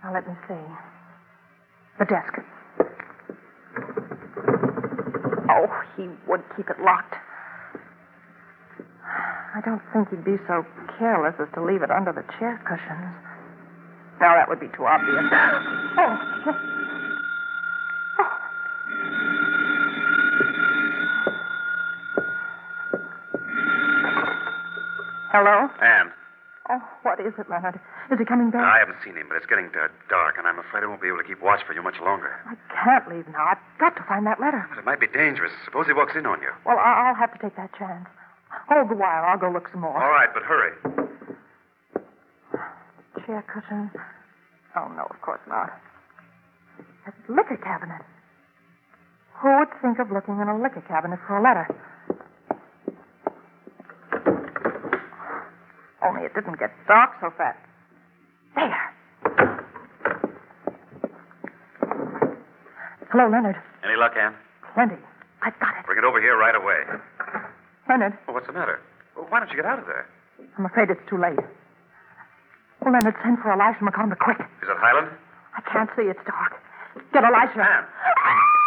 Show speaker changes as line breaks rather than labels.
Now, let me see. The desk. Oh, he would keep it locked. I don't think he'd be so careless as to leave it under the chair cushions. No, that would be too obvious. Oh. Hello?
Anne.
Oh, what is it, Leonard? Is he coming back?
I haven't seen him, but it's getting dark, and I'm afraid I won't be able to keep watch for you much longer.
I can't leave now. I've got to find that letter.
But it might be dangerous. Suppose he walks in on you.
Well, I'll have to take that chance. Hold the wire. I'll go look some more.
All right, but hurry.
Chair cushions. Oh, no, of course not. A liquor cabinet. Who would think of looking in a liquor cabinet for a letter? Only it didn't get dark so fast. There. Hello, Leonard.
Any luck, Anne?
Plenty. I've got it.
Bring it over here right away.
Leonard,
Well, what's the matter? Well, why don't you get out of there?
I'm afraid it's too late. Well, Leonard, send for Elisha McConder quick.
Is it Highland?
I can't see. It's dark. Get Elisha.
Anne.